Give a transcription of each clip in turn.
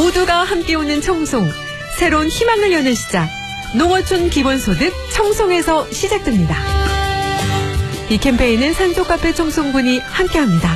모두가 함께 오는 청송, 새로운 희망을 여는 시작, 농어촌 기본소득 청송에서 시작됩니다. 이 캠페인은 산소카페 청송군이 함께합니다.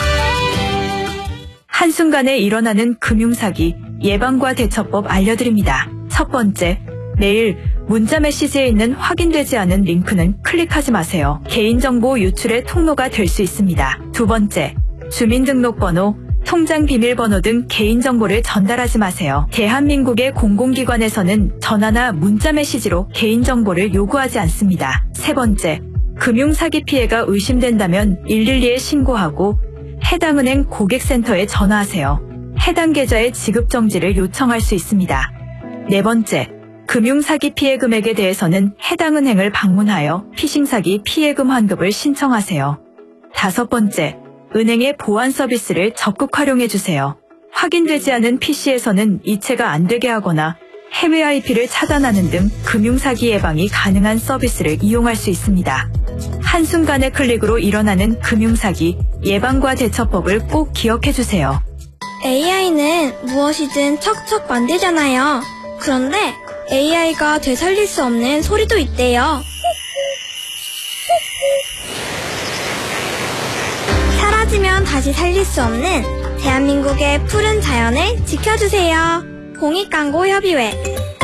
한순간에 일어나는 금융사기 예방과 대처법 알려드립니다. 첫 번째, 매일 문자 메시지에 있는 확인되지 않은 링크는 클릭하지 마세요. 개인정보 유출의 통로가 될 수 있습니다. 두 번째, 주민등록번호, 통장 비밀번호 등 개인정보를 전달하지 마세요. 대한민국의 공공기관에서는 전화나 문자 메시지로 개인정보를 요구하지 않습니다. 세 번째, 금융사기 피해가 의심된다면 112에 신고하고 해당 은행 고객센터에 전화하세요. 해당 계좌의 지급정지를 요청할 수 있습니다. 네 번째, 금융사기 피해 금액에 대해서는 해당 은행을 방문하여 피싱사기 피해금 환급을 신청하세요. 다섯 번째, 은행의 보안 서비스를 적극 활용해주세요. 확인되지 않은 PC에서는 이체가 안 되게 하거나 해외 IP를 차단하는 등 금융사기 예방이 가능한 서비스를 이용할 수 있습니다. 한순간의 클릭으로 일어나는 금융사기 예방과 대처법을 꼭 기억해주세요. AI는 무엇이든 척척 만들잖아요. 그런데 AI가 되살릴 수 없는 소리도 있대요. 사라지면 다시 살릴 수 없는 대한민국의 푸른 자연을 지켜주세요. 공익광고협의회